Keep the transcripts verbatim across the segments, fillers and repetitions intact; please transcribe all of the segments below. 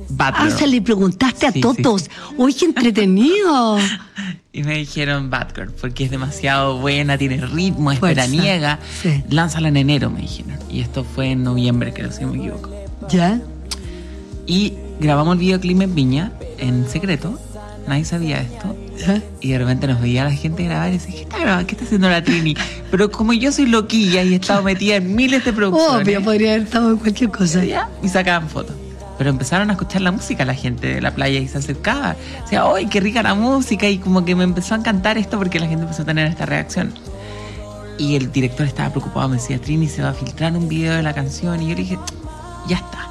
Bad Ah, Girl. o sea, le preguntaste a Sí, todos. sí, ¡Uy, qué entretenido! Y me dijeron Bad Girl, porque es demasiado buena, tiene ritmo, es Fuerza. veraniega. Sí. Lánzala en enero, me dijeron. Y esto fue en noviembre, creo, si no me equivoco. ¿Ya? Y grabamos el videoclip en Viña, en secreto. Nadie sabía esto. ¿Ya? Y de repente nos veía la gente grabar y decía, ¿qué está grabando? ¿Qué está haciendo la Trini? Pero como yo soy loquilla y he estado metida en miles de producciones. Obvio, podría haber estado en cualquier cosa. ¿Ya? Y sacaban fotos. Pero empezaron a escuchar la música la gente de la playa y se acercaba. O sea, ¡ay, qué rica la música! Y como que me empezó a encantar esto porque la gente empezó a tener esta reacción. Y el director estaba preocupado, me decía, Trini, se va a filtrar un video de la canción. Y yo le dije, ya está.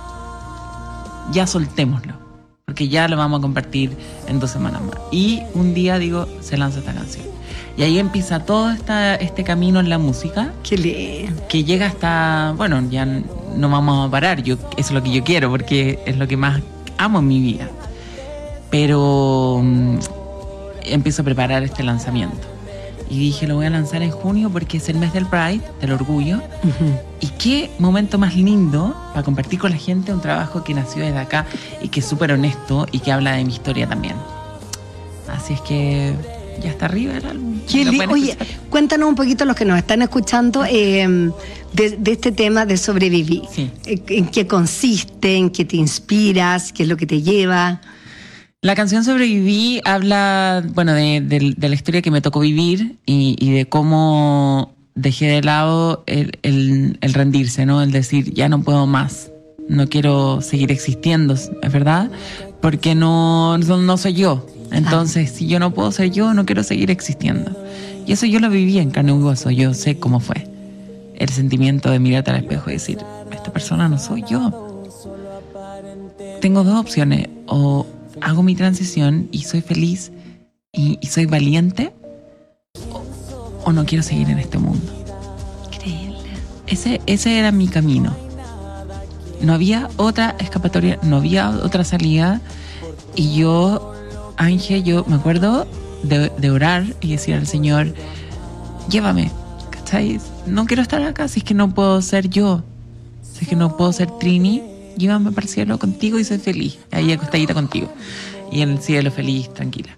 Ya soltémoslo. Porque ya lo vamos a compartir en dos semanas más. Y un día, digo, se lanza esta canción. Y ahí empieza todo esta, este camino en la música. Qué lindo. Que llega hasta, bueno, ya no vamos a parar, yo, eso es lo que yo quiero, porque es lo que más amo en mi vida. Pero um, empiezo a preparar este lanzamiento. Y dije, lo voy a lanzar en junio porque es el mes del Pride, del orgullo. Uh-huh. Y qué momento más lindo para compartir con la gente un trabajo que nació desde acá y que es súper honesto y que habla de mi historia también. Así es que ya está arriba el álbum. Qué Lo li- pueden Oye, escuchar. cuéntanos un poquito los que nos están escuchando eh, de, de este tema de sobrevivir. Sí. Eh, ¿En qué consiste? ¿En qué te inspiras? ¿Qué es lo que te lleva? La canción Sobreviví habla, bueno, de, de, de la historia que me tocó vivir y, y de cómo dejé de lado el, el, el rendirse, ¿no? El decir, ya no puedo más, no quiero seguir existiendo, ¿es verdad? Porque no, no, no soy yo. Entonces, si yo no puedo ser yo, no quiero seguir existiendo. Y eso yo lo viví en carne y hueso, yo sé cómo fue. El sentimiento de mirarte al espejo y decir, esta persona no soy yo. Tengo dos opciones, o hago mi transición y soy feliz y, y soy valiente, o, o no quiero seguir en este mundo. Increíble. Ese, ese era mi camino. No había otra escapatoria, no había otra salida. Y yo, Ángel, yo me acuerdo de, de orar y decir al Señor, llévame, ¿cachai? No quiero estar acá si es que no puedo ser yo, si es que no puedo ser Trini. Llévame para el cielo contigo y soy feliz, ahí acostadita contigo. Y en el cielo feliz, tranquila.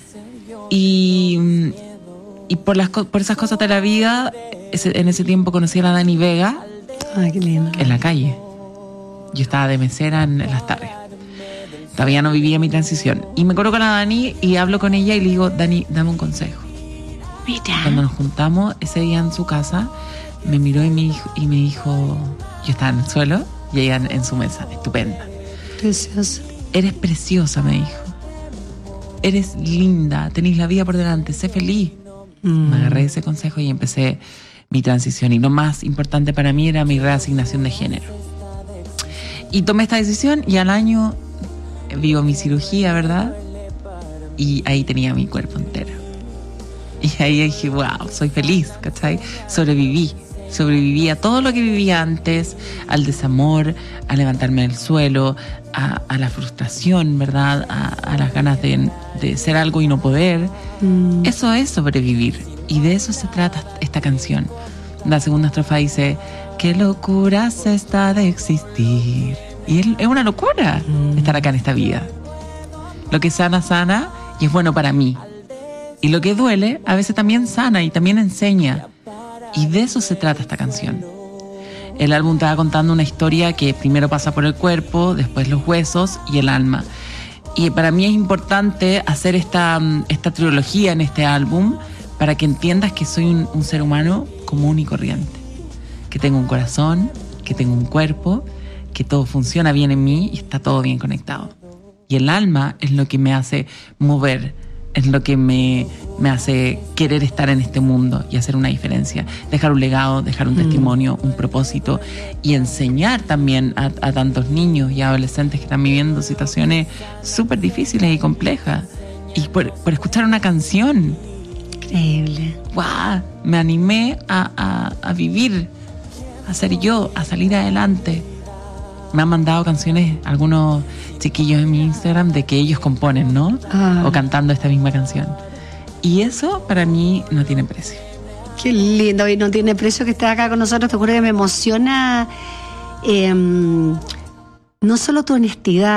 Y, y por, las, por esas cosas de la vida, ese, en ese tiempo conocí a la Dani Vega. Ay, qué lindo. En la calle. Yo estaba de mesera en, en las tardes. Todavía no vivía mi transición. Y me coloco a la Dani y hablo con ella y le digo, Dani, dame un consejo. Mira. Cuando nos juntamos ese día en su casa, me miró y me dijo, y me dijo yo estaba en el suelo y ella en, en su mesa, estupenda. Precioso. Eres preciosa, me dijo. Eres linda, tenés la vida por delante, sé feliz. Mm. Me agarré ese consejo y empecé mi transición. Y lo más importante para mí era mi reasignación de género. Y tomé esta decisión y al año vivo mi cirugía, ¿verdad? Y ahí tenía mi cuerpo entero. Y ahí dije, wow, soy feliz, ¿cachai? Sobreviví. Sobreviví a todo lo que vivía antes, al desamor, a levantarme del suelo, a, a la frustración, ¿verdad? A, a las ganas de, de ser algo y no poder. Mm. Eso es sobrevivir. Y de eso se trata esta canción. La segunda estrofa dice, qué locura se está de existir. Y es, es una locura mm. estar acá en esta vida. Lo que sana, sana y es bueno para mí. Y lo que duele, a veces también sana y también enseña. Y de eso se trata esta canción. El álbum te va contando una historia que primero pasa por el cuerpo, después los huesos y el alma. Y para mí es importante hacer esta, esta trilogía en este álbum para que entiendas que soy un, un ser humano común y corriente. Que tengo un corazón, que tengo un cuerpo, que todo funciona bien en mí y está todo bien conectado. Y el alma es lo que me hace mover, es lo que me, me hace querer estar en este mundo y hacer una diferencia. Dejar un legado, dejar un mm. testimonio, un propósito y enseñar también a, a tantos niños y adolescentes que están viviendo situaciones súper difíciles y complejas. Y por, por escuchar una canción. Increíble. ¡Wow! Me animé a, a, a vivir, a ser yo, a salir adelante. Me han mandado canciones algunos chiquillos en mi Instagram de que ellos componen, ¿no? Ah. O cantando esta misma canción. Y eso para mí no tiene precio. Qué lindo, y no tiene precio que estés acá con nosotros. Te juro que me emociona eh, no solo tu honestidad,